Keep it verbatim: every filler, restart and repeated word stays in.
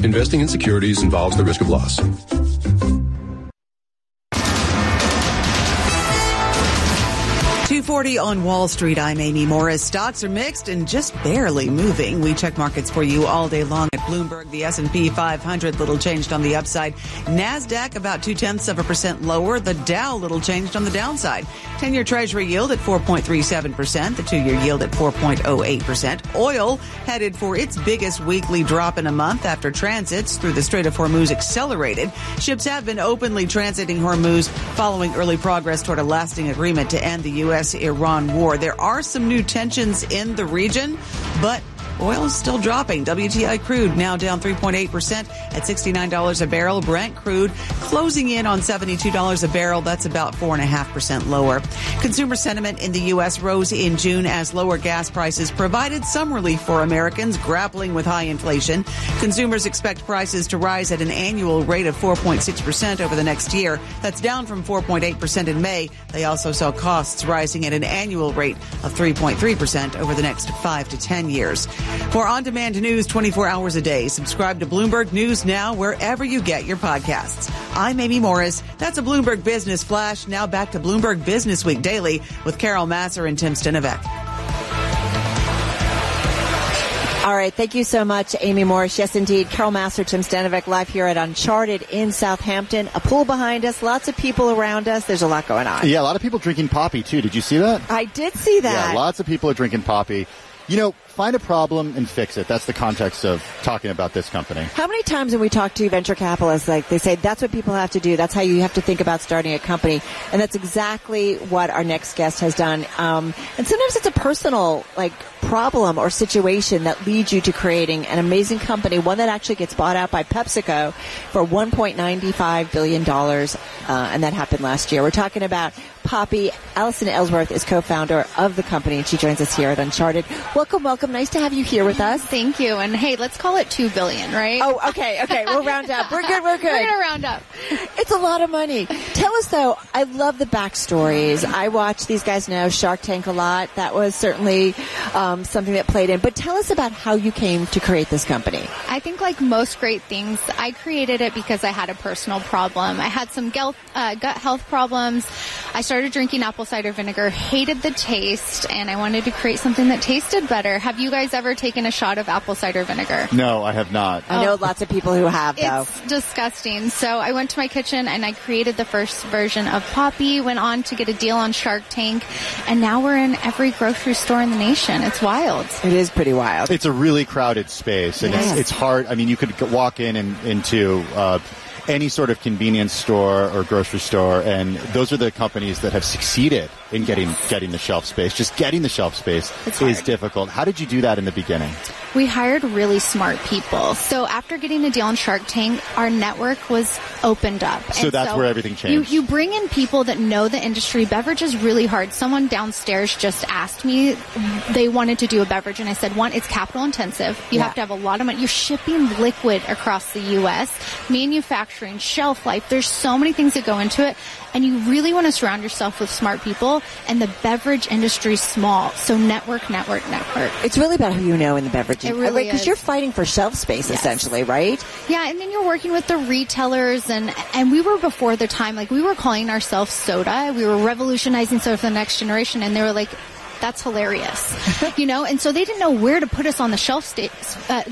Investing in securities involves the risk of loss. two forty on Wall Street. I'm Amy Morris. Stocks are mixed and just barely moving. We check markets for you all day long at Bloomberg. The S and P five hundred little changed on the upside. NASDAQ about two-tenths of a percent lower. The Dow little changed on the downside. ten-year Treasury yield at four point three seven percent. The two-year yield at four point oh eight percent. Oil headed for its biggest weekly drop in a month after transits through the Strait of Hormuz accelerated. Ships have been openly transiting Hormuz following early progress toward a lasting agreement to end the U S Iran war. There are some new tensions in the region, but oil is still dropping. W T I crude now down three point eight percent at sixty-nine dollars a barrel. Brent crude closing in on seventy-two dollars a barrel. That's about four point five percent lower. Consumer sentiment in the U S rose in June as lower gas prices provided some relief for Americans grappling with high inflation. Consumers expect prices to rise at an annual rate of four point six percent over the next year. That's down from four point eight percent in May. They also saw costs rising at an annual rate of three point three percent over the next five to ten years. For on-demand news twenty-four hours a day, subscribe to Bloomberg News Now wherever you get your podcasts. I'm Amy Morris. That's a Bloomberg Business Flash. Now back to Bloomberg Business Week Daily with Carol Masser and Tim Stenovec. All right. Thank you so much, Amy Morris. Yes, indeed. Carol Masser, Tim Stenovec, live here at Uncharted in Southampton. A pool behind us. Lots of people around us. There's a lot going on. Yeah, a lot of people drinking Poppy, too. Did you see that? I did see that. Yeah, lots of people are drinking Poppy. You know, find a problem and fix it. That's the context of talking about this company. How many times when we talk to venture capitalists, like they say, that's what people have to do. That's how you have to think about starting a company. And that's exactly what our next guest has done. Um, and sometimes it's a personal, like, problem or situation that leads you to creating an amazing company, one that actually gets bought out by PepsiCo for one point nine five billion dollars. Uh, and that happened last year. We're talking about Poppy. Allison Ellsworth is co-founder of the company, and she joins us here at Uncharted. Welcome, welcome. Nice to have you here with us. Thank you. And hey, let's call it two billion dollars, right? Oh, okay, okay. We'll round up. We're good, we're good. We're going to round up. It's a lot of money. Tell us, though, I love the backstories. I watch these guys know Shark Tank a lot. That was certainly um, something that played in. But tell us about how you came to create this company. I think like most great things, I created it because I had a personal problem. I had some gut, uh, gut health problems. I started drinking apple cider vinegar, hated the taste, and I wanted to create something that tasted better. Have you guys ever taken a shot of apple cider vinegar? No, I have not. I know oh, lots of people who have, though. It's disgusting. So I went to my kitchen and I created the first version of Poppy, went on to get a deal on Shark Tank, and now we're in every grocery store in the nation. It's wild. It is pretty wild. It's a really crowded space, and yes. it's, it's hard. I mean, you could walk in and into uh, any sort of convenience store or grocery store, and those are the companies that have succeeded in getting yes. getting the shelf space. Just getting the shelf space it's is hard. difficult. How did you do that in the beginning? We hired really smart people. So after getting a deal on Shark Tank, our network was opened up. So and that's so where everything changed. You, you bring in people that know the industry. Beverage is really hard. Someone downstairs just asked me, they wanted to do a beverage, and I said, one, it's capital intensive. You yeah. have to have a lot of money. You're shipping liquid across the U S, manufacturing, shelf life. There's so many things that go into it, and you really want to surround yourself with smart people, and the beverage industry is small. So network, network, network. It's really about who you know in the beverage. It really Because you're fighting for shelf space, yes. essentially, right? Yeah, and then you're working with the retailers, and, and we were before the time, like we were calling ourselves soda. We were revolutionizing soda for the next generation, and they were like, that's hilarious, you know? And so they didn't know where to put us on the shelf sta- uh,